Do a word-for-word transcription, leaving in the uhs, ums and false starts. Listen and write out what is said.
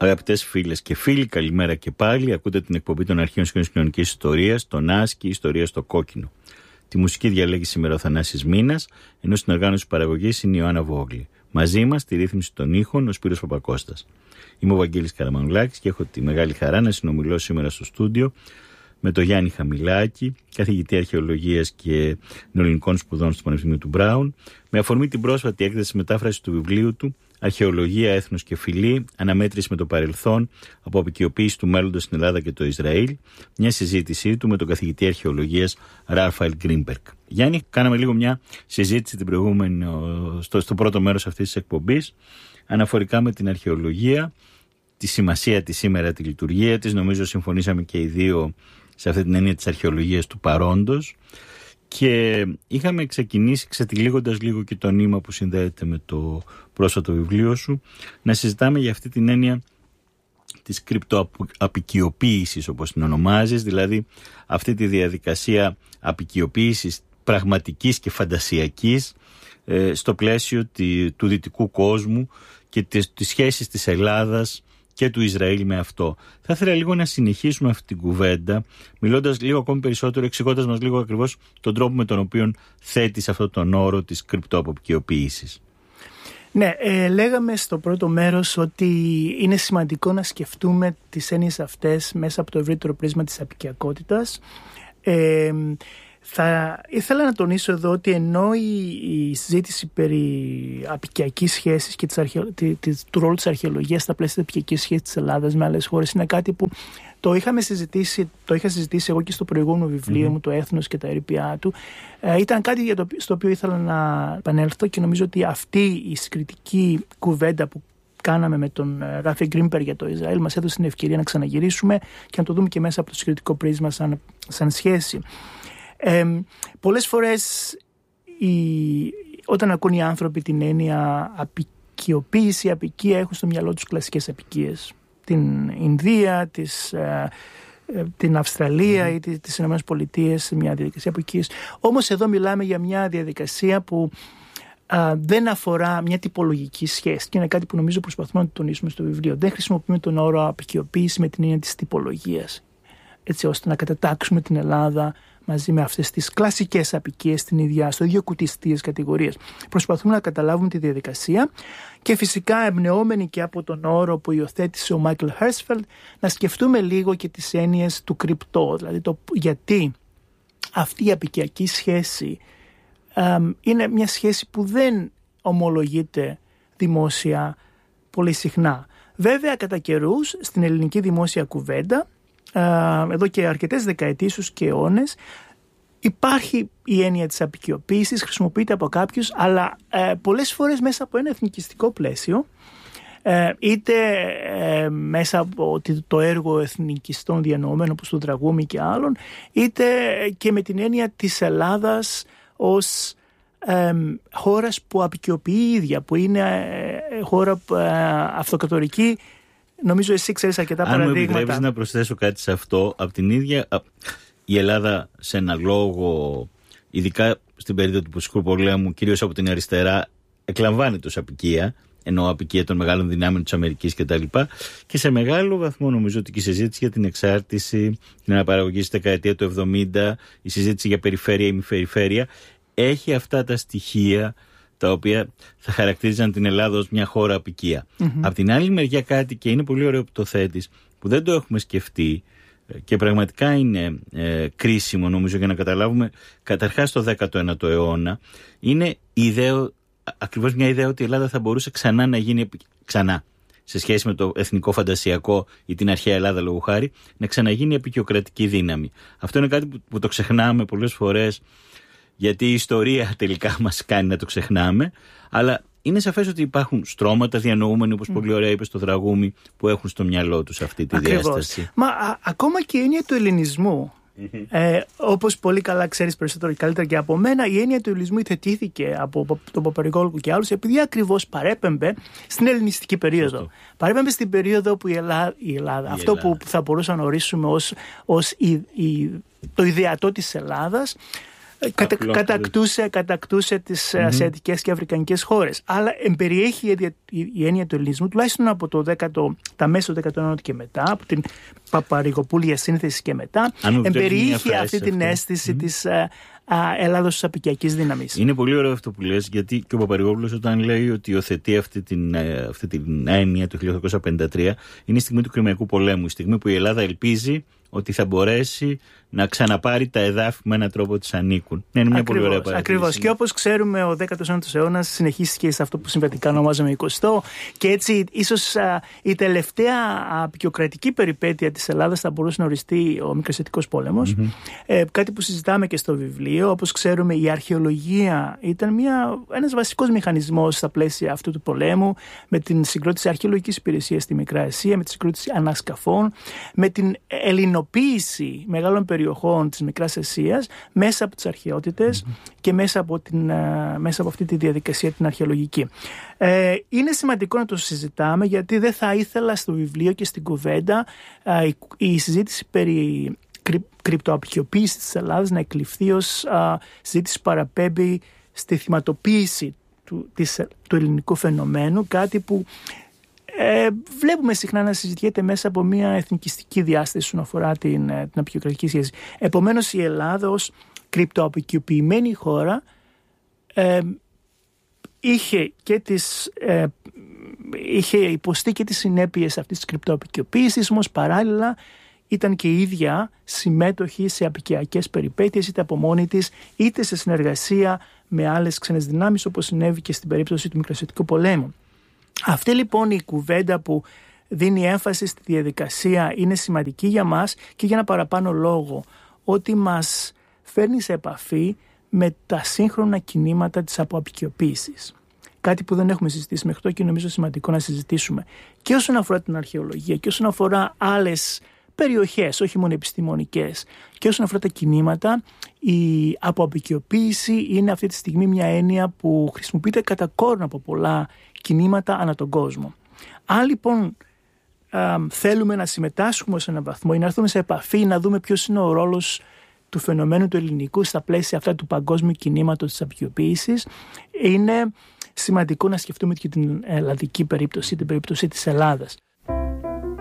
Αγαπητές φίλες και φίλοι, καλημέρα και πάλι. Ακούτε την εκπομπή των Αρχαίων Σχεδίων Κοινωνικής Ιστορίας, τον Άσκη, Ιστορία στο Κόκκινο. Τη μουσική διαλέγει σήμερα ο Θανάσης Μήνας, ενώ στην οργάνωση παραγωγής είναι η Ιωάννα Βόγλη. Μαζί μας, στη ρύθμιση των ήχων, ο Σπύρος Παπακώστας. Είμαι ο Βαγγέλης Καραμανουλάκης και έχω τη μεγάλη χαρά να συνομιλώ σήμερα στο στούντιο με τον Γιάννη Χαμηλάκη, καθηγητή αρχαιολογίας και νεοελληνικών σπουδών στο Πανεπιστήμιο του Μπράουν, με αφορμή την πρόσφατη έκθεση μετάφραση του βιβλίου του Αρχαιολογία, Έθνος και Φυλή, αναμέτρηση με το παρελθόν, από απικιοποίηση του μέλλοντος στην Ελλάδα και το Ισραήλ, μια συζήτησή του με τον καθηγητή αρχαιολογίας Ράφαελ Γκρίνμπεργκ. Γιάννη, κάναμε λίγο μια συζήτηση την προηγούμενη, στο, στο πρώτο μέρος αυτής της εκπομπής, αναφορικά με την αρχαιολογία, τη σημασία της σήμερα, τη λειτουργία της. Νομίζω συμφωνήσαμε και οι δύο σε αυτή την έννοια της αρχαιολογίας του παρόντος. Και είχαμε ξεκινήσει, ξετυλίγοντας λίγο και το νήμα που συνδέεται με το πρόσφατο βιβλίο σου, να συζητάμε για αυτή την έννοια της κρυπτοαπικιοποίησης, όπως την ονομάζεις, δηλαδή αυτή τη διαδικασία απικιοποίησης πραγματικής και φαντασιακής ε, στο πλαίσιο τη, του δυτικού κόσμου και τις, τις σχέσεις της Ελλάδας και του Ισραήλ με αυτό. Θα ήθελα λίγο να συνεχίσουμε αυτή την κουβέντα, μιλώντας λίγο ακόμη περισσότερο, εξηγώντας μας λίγο ακριβώς τον τρόπο με τον οποίο θέτεις αυτόν τον όρο της κρυπτοαπικιοποίησης. Ναι, ε, λέγαμε στο πρώτο μέρος ότι είναι σημαντικό να σκεφτούμε τις έννοιες αυτές μέσα από το ευρύτερο πρίσμα της απικιακότητας. Ε, Θα ήθελα να τονίσω εδώ ότι ενώ η, η συζήτηση περί απικιακής σχέσης και της αρχαιο, τη, τη, του ρόλου της αρχαιολογίας στα πλαίσια της απικιακής σχέσης της Ελλάδας με άλλες χώρες είναι κάτι που το είχαμε συζητήσει, το είχα συζητήσει εγώ και στο προηγούμενο βιβλίο mm-hmm. μου, το Έθνος και τα ερείπια του. Ε, ήταν κάτι για το, στο οποίο ήθελα να επανέλθω και νομίζω ότι αυτή η συγκριτική κουβέντα που κάναμε με τον Ράφαελ Γκρίνμπεργκ για το Ισραήλ μας έδωσε την ευκαιρία να ξαναγυρίσουμε και να το δούμε και μέσα από το συγκριτικό πρίσμα σαν, σαν σχέση. Ε, πολλές φορές η, όταν ακούν οι άνθρωποι την έννοια απικιοποίηση, απικία, έχουν στο μυαλό τους κλασικές απικίες. Την Ινδία, της, ε, ε, την Αυστραλία mm. ή τις, τις Ηνωμένες Πολιτείες, μια διαδικασία απικίας. Όμως εδώ μιλάμε για μια διαδικασία που ε, δεν αφορά μια τυπολογική σχέση και είναι κάτι που νομίζω προσπαθούμε να το τονίσουμε στο βιβλίο. Δεν χρησιμοποιούμε τον όρο απικιοποίηση με την έννοια της τυπολογίας, έτσι ώστε να κατατάξουμε την Ελλάδα μαζί με αυτές τις κλασικές απικίες στην ίδια, στο ίδιο κουτί στις κατηγορίες. Προσπαθούμε να καταλάβουμε τη διαδικασία και φυσικά εμπνεόμενοι και από τον όρο που υιοθέτησε ο Μάικλ Χέρσφελντ να σκεφτούμε λίγο και τις έννοιες του κρυπτό, δηλαδή το γιατί αυτή η απικιακή σχέση ε, είναι μια σχέση που δεν ομολογείται δημόσια πολύ συχνά. Βέβαια κατά καιρούς στην ελληνική δημόσια κουβέντα εδώ και αρκετές δεκαετίες ίσως και αιώνες υπάρχει η έννοια της απικιοποίησης, χρησιμοποιείται από κάποιους, αλλά ε, πολλές φορές μέσα από ένα εθνικιστικό πλαίσιο, ε, είτε ε, μέσα από το έργο εθνικιστών διανοωμένων όπως του Δραγούμη και άλλων, είτε και με την έννοια της Ελλάδας ως ε, χώρας που απικιοποιεί η ίδια, που είναι ε, χώρα ε, αυτοκρατορική. Νομίζω εσύ ξέρεις αρκετά Αν παραδείγματα. Αν μου επιτρέπεις να προσθέσω κάτι σε αυτό, από την ίδια η Ελλάδα σε ένα λόγο, ειδικά στην περίοδο του Ποσικού Πολέμου, κυρίως από την αριστερά, εκλαμβάνεται ως απικία, ενώ απικία των μεγάλων δυνάμεων της Αμερικής κτλ. Και, και σε μεγάλο βαθμό νομίζω ότι και η συζήτηση για την εξάρτηση, την αναπαραγωγή στη δεκαετία του εβδομήντα, η συζήτηση για περιφέρεια ή ημιπεριφέρεια, έχει αυτά τα στοιχεία τα οποία θα χαρακτήριζαν την Ελλάδα ως μια χώρα απικία. Mm-hmm. Απ' την άλλη μεριά κάτι, και είναι πολύ ωραίο που το θέτεις, που δεν το έχουμε σκεφτεί και πραγματικά είναι ε, κρίσιμο νομίζω για να καταλάβουμε καταρχάς στο δέκατο ένατο αιώνα, είναι η ιδέα, ακριβώς μια ιδέα ότι η Ελλάδα θα μπορούσε ξανά να γίνει, ξανά σε σχέση με το εθνικό φαντασιακό ή την αρχαία Ελλάδα λόγου χάρη, να ξαναγίνει επικιοκρατική δύναμη. Αυτό είναι κάτι που, που το ξεχνάμε πολλές φορές, γιατί η ιστορία τελικά μας κάνει να το ξεχνάμε, αλλά είναι σαφές ότι υπάρχουν στρώματα διανοούμενοι, όπως mm. πολύ ωραία είπε στο Δραγούμη, που έχουν στο μυαλό τους αυτή τη Ακριβώς. διάσταση. Μα α, ακόμα και η έννοια του ελληνισμού, mm-hmm. ε, όπως πολύ καλά ξέρεις περισσότερο και καλύτερα και από μένα, η έννοια του ελληνισμού υιοθετήθηκε από τον Παπαρηγόλου και άλλους, επειδή ακριβώς παρέπεμπε στην ελληνιστική περίοδο. Σωστό. Παρέπεμπε στην περίοδο που η Ελλάδα, η Ελλάδα η αυτό Ελλάδα. που θα μπορούσαμε να ορίσουμε ως, ως η, η, το ιδεατό της Ελλάδας, Κατα, κατακτούσε, κατακτούσε τις mm-hmm. ασιατικές και αφρικανικές χώρες. Αλλά εμπεριέχει η, η, η έννοια του ελληνισμού τουλάχιστον από το δέκατο, τα μέσα του δέκατου αιώνα και μετά, από την Παπαρηγοπούλια σύνθεση και μετά, εμπεριέχει αυτή την αυτό. αίσθηση mm-hmm. της Ελλάδος της απικιακής δύναμης. Είναι πολύ ωραίο αυτό που λες, γιατί και ο Παπαρηγόπουλος όταν λέει ότι υιοθετεί αυτή την, αυτή την έννοια του χίλια οκτακόσια πενήντα τρία, είναι η στιγμή του Κρημαϊκού πολέμου, η στιγμή που η Ελλάδα ελπίζει ότι θα μπορέσει να ξαναπάρει τα εδάφη με έναν τρόπο της ανήκουν. Είναι μια ακριβώς, πολύ ωραία παρατήρηση. Ακριβώς. Και όπως ξέρουμε, ο δέκατος ένατος αιώνας συνεχίστηκε σε αυτό που συμβατικά ονομάζαμε εικοστό, και έτσι ίσως α, η τελευταία απεικιοκρατική περιπέτεια της Ελλάδας θα μπορούσε να οριστεί ο Μικρασιατικός πόλεμος. Mm-hmm. Ε, κάτι που συζητάμε και στο βιβλίο. Όπως ξέρουμε, η αρχαιολογία ήταν μια, ένας βασικός μηχανισμός στα πλαίσια αυτού του πολέμου, με την συγκρότηση αρχαιολογικής υπηρεσίας στη Μικρά Ασία, με τη συγκρότηση ανασκαφών, με την ελληνοποίηση μεγάλων περιοχών περιοχών της Μικράς Ασίας μέσα από τις αρχαιότητες mm-hmm. και μέσα από, την, μέσα από αυτή τη διαδικασία την αρχαιολογική. Ε, είναι σημαντικό να το συζητάμε, γιατί δεν θα ήθελα στο βιβλίο και στην κουβέντα ε, η, η συζήτηση περί κρυ, κρυπτοαπικιοποίησης της Ελλάδας να εκλειφθεί ως ε, συζήτηση που παραπέμπει στη θυματοποίηση του, της, του ελληνικού φαινομένου, κάτι που Ε, βλέπουμε συχνά να συζητιέται μέσα από μια εθνικιστική διάσταση όσον αφορά την, την απεικιοκρατική σχέση. Επομένως, η Ελλάδα ως κρυπτοαπεικιοποιημένη χώρα ε, είχε, και τις, ε, είχε υποστεί και τις συνέπειες αυτής της κρυπτοαπεικιοποίησης, όμως παράλληλα ήταν και η ίδια συμμέτοχη σε απικιακές περιπέτειες, είτε από μόνη της, είτε σε συνεργασία με άλλες ξένες δυνάμεις, όπως συνέβη και στην περίπτωση του Μικρασιατικού πολέμου. Αυτή λοιπόν η κουβέντα που δίνει έμφαση στη διαδικασία είναι σημαντική για μας και για ένα παραπάνω λόγο, ότι μας φέρνει σε επαφή με τα σύγχρονα κινήματα της αποαπικιοποίησης. Κάτι που δεν έχουμε συζητήσει μέχρι τώρα και νομίζω σημαντικό να συζητήσουμε. Και όσον αφορά την αρχαιολογία και όσον αφορά άλλες περιοχές, όχι μόνο επιστημονικές, και όσον αφορά τα κινήματα, η αποαπικιοποίηση είναι αυτή τη στιγμή μια έννοια που χρησιμοποιείται κατά κόρον από πολλά κινήματα ανά τον κόσμο. Αν λοιπόν α, θέλουμε να συμμετάσχουμε σε έναν βαθμό ή να έρθουμε σε επαφή, να δούμε ποιος είναι ο ρόλος του φαινομένου του ελληνικού στα πλαίσια αυτά του παγκόσμιου κινήματος της απεικιοποίησης, είναι σημαντικό να σκεφτούμε και την ελλαδική περίπτωση, την περίπτωση της Ελλάδας.